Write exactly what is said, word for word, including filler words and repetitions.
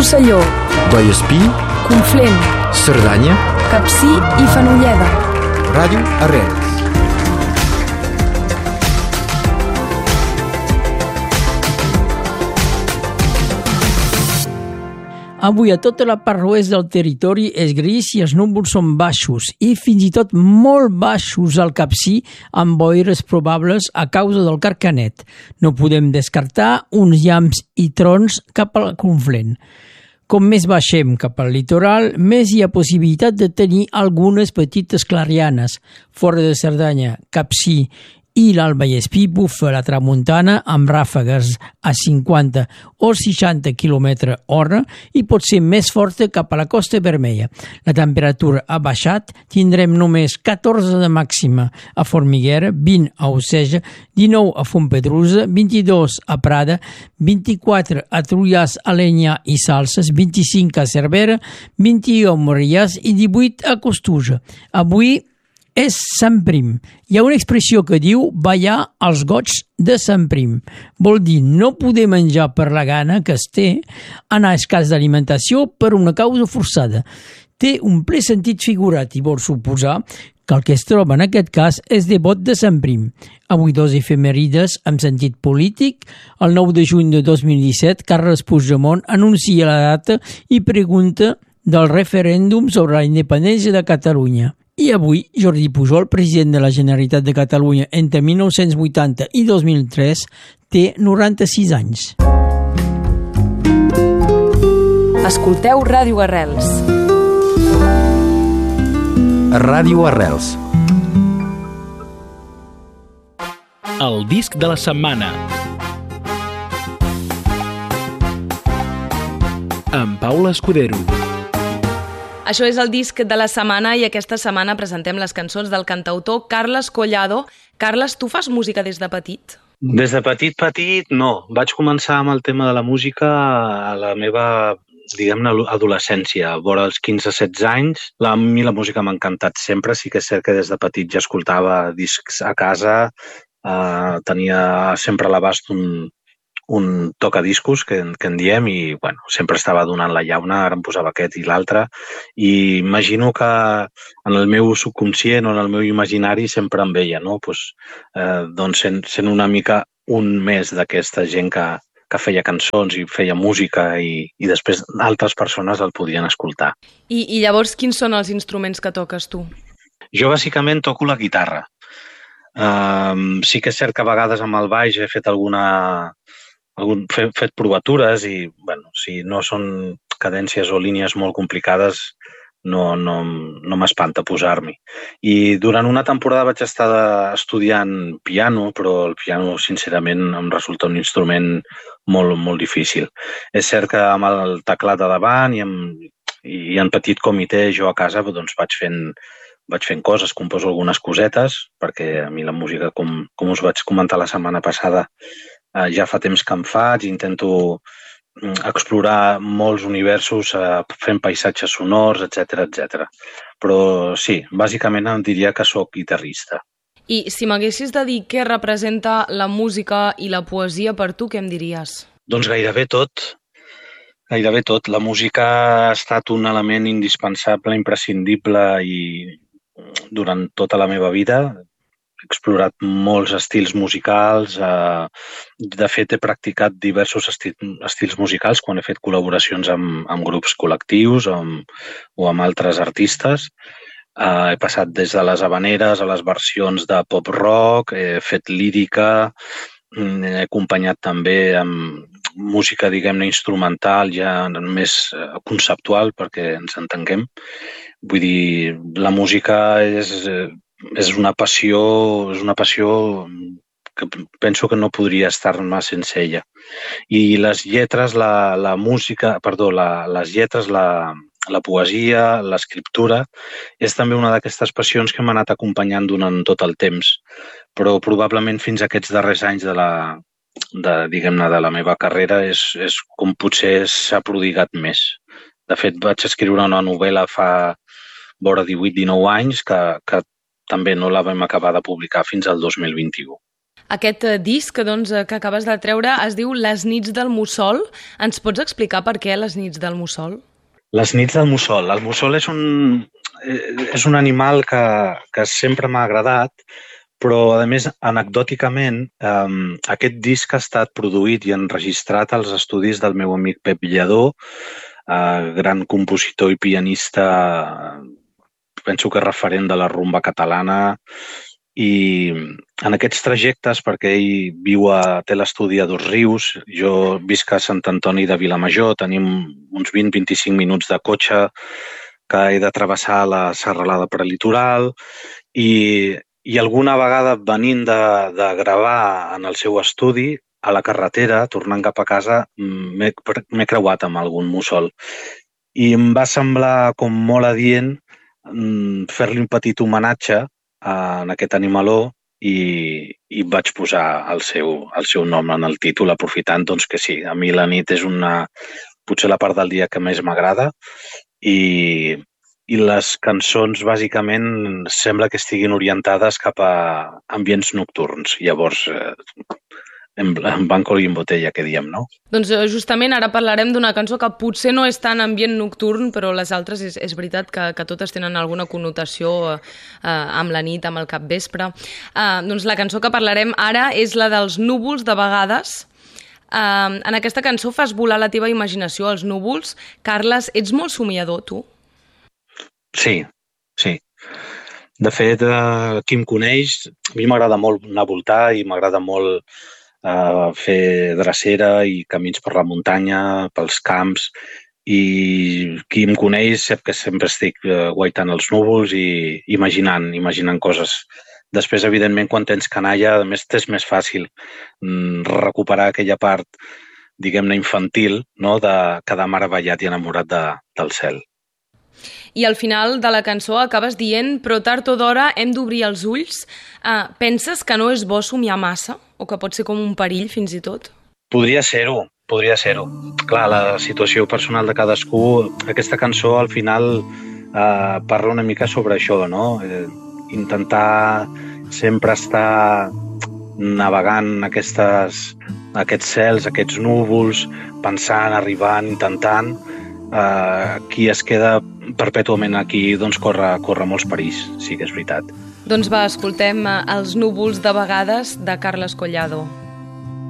Rosselló, Vallespí, Conflent, Cerdanya, Capcir i Fenolleda. Ràdio Arrels. Avui a tota la part oest del territori és gris i els núvols són baixos i fins i tot molt baixos al Capcir amb boires probables a causa del Carcanet. No podem descartar uns llamps i trons cap al Conflent. Com més baixem cap al litoral, més hi ha possibilitat de tenir algunes petites clarianes. Fora de Cerdanya, Capcir i l'Alt Vallespí bufa la tramuntana amb ràfegues a cinquanta o seixanta quilòmetres hora i pot ser més forta cap a la Costa Vermella. La temperatura ha baixat, tindrem només catorze de màxima a Formiguera, vint a Oceja, dinou a Fontpedrusa, vint-i-dos a Prada, vint-i-quatre a Trullàs, Alenyà i Salses, vint-i-cinc a Cervera, vint-i-u a Morellàs i divuit a Costuja. Avui és Sant Prim. Hi ha una expressió que diu ballar als goig de Sant Prim. Vol dir no poder menjar per la gana que es té, anar escàs d'alimentació per una causa forçada. Té un ple sentit figurat i vol suposar que el que es troba en aquest cas és devot de Sant Prim. Avui dos efemèrides amb sentit polític. El nou de juny de dos mil disset, Carles Puigdemont anuncia la data i pregunta del referèndum sobre la independència de Catalunya. I avui, Jordi Pujol, president de la Generalitat de Catalunya entre mil nou-cents vuitanta i dos mil tres, té noranta-sis anys. Escolteu Ràdio Arrels. Ràdio Arrels. El disc de la setmana. Amb Paula Escudero. Això és el disc de la setmana i aquesta setmana presentem les cançons del cantautor Carles Collado. Carles, tu fas música des de petit? Des de petit, petit, no. Vaig començar amb el tema de la música a la meva, diguem-ne, adolescència. A vora els quinze setze anys, la, a mi la música m'ha encantat sempre. Sí que és cert que des de petit ja escoltava discs a casa, eh, tenia sempre a l'abast un... un tocadiscos, que, que en diem, i bueno, sempre estava donant la llauna, ara em posava aquest i l'altre, i imagino que en el meu subconscient o en el meu imaginari sempre em veia, no? Pues, eh, doncs sent, sent una mica un més d'aquesta gent que, que feia cançons i feia música i, i després altres persones el podien escoltar. I, I llavors quins són els instruments que toques tu? Jo bàsicament toco la guitarra. Um, sí que és cert que a vegades amb el baix he fet alguna... Algun, fet, fet provatures i, bueno, si no són cadències o línies molt complicades, no, no, no m'espanta posar-m'hi. I durant una temporada vaig estar estudiant piano, però el piano, sincerament, em resulta un instrument molt, molt difícil. És cert que amb el teclat a davant i, amb, i en petit comitè jo a casa doncs vaig fent, vaig fent coses, composo algunes cosetes, perquè a mi la música, com, com us vaig comentar la setmana passada, ja fa temps que em faig, intento explorar molts universos fent paisatges sonors, etcètera, etcètera. Però sí, bàsicament em diria que sóc guitarrista. I si m'haguessis de dir què representa la música i la poesia per tu, què em diries? Doncs gairebé tot. Gairebé tot. La música ha estat un element indispensable, imprescindible i durant tota la meva vida. He explorat molts estils musicals, eh, de fet he practicat diversos esti estils musicals quan he fet col·laboracions amb, amb grups col·lectius amb, o amb altres artistes. Eh, he passat des de les habaneres a les versions de pop-rock, he fet lírica, he acompanyat també amb música, diguem-ne, instrumental, ja més conceptual, perquè ens entenguem. Vull dir, la música és... És una passió, és una passió que penso que no podria estar-me sense ella. I les lletres, la, la música, perdó, la, les lletres, la, la poesia, l'escriptura, és també una d'aquestes passions que m'ha anat acompanyant durant tot el temps. Però probablement fins a aquests darrers anys de la, de, diguem-ne, de la meva carrera és, és com potser s'ha prodigat més. De fet, vaig escriure una novel·la fa vora divuit dinou anys que, que també no la vam acabar de publicar fins al dos mil vint-i-u. Aquest disc doncs, que acabes de treure es diu Les nits del mussol. Ens pots explicar per què les nits del mussol? Les nits del mussol. El mussol és un, és un animal que, que sempre m'ha agradat, però, a més, anecdòticament, eh, aquest disc ha estat produït i enregistrat als estudis del meu amic Pep Lledó, eh, gran compositor i pianista, penso que és referent de la rumba catalana, i en aquests trajectes, perquè ell viu a, té l'estudi a Dosrius, jo visc a Sant Antoni de Vilamajor, tenim uns vint a vint-i-cinc minuts de cotxe que he de travessar la serralada prelitoral i, i alguna vegada venint de, de gravar en el seu estudi, a la carretera, tornant cap a casa, m'he, m'he creuat amb algun mussol. I em va semblar com molt adient fer-li un petit homenatge en aquest animaló i, i vaig posar el seu, el seu nom en el títol, aprofitant doncs, que sí, a mi la nit és una, potser la part del dia que més m'agrada i, i les cançons bàsicament sembla que estiguin orientades cap a ambients nocturns. Llavors, eh, en, en banco i en botella, que diem, no? Doncs justament ara parlarem d'una cançó que potser no és tan ambient nocturn, però les altres és, és veritat que, que totes tenen alguna connotació eh, amb la nit, amb el capvespre. Eh, doncs la cançó que parlarem ara és la dels núvols de vegades. Eh, en aquesta cançó fas volar la teva imaginació als núvols. Carles, ets molt somiador, tu? Sí, sí. De fet, eh, qui em coneix, a mi m'agrada molt anar a voltar i m'agrada molt a fer drecera i camins per la muntanya, pels camps, i qui em coneix sap que sempre estic guaitant els núvols i imaginant, imaginant coses. Després, evidentment, quan tens canalla, a més, és més fàcil recuperar aquella part, diguem-ne, infantil, no?, de quedar meravellat i enamorat de, del cel. I al final de la cançó acabes dient però tard o d'hora hem d'obrir els ulls. Uh, penses que no és bo somiar massa? O que pot ser com un perill, fins i tot? Podria ser-ho, podria ser-ho. Clar, la situació personal de cadascú, aquesta cançó al final eh, parla una mica sobre això, no? Eh, intentar sempre estar navegant aquestes, aquests cels, aquests núvols, pensant, arribant, intentant. Eh, qui es queda perpètuament aquí doncs corre, corre molts perills, sí que és veritat. Doncs va, escoltem Els núvols de vegades de Carles Collado.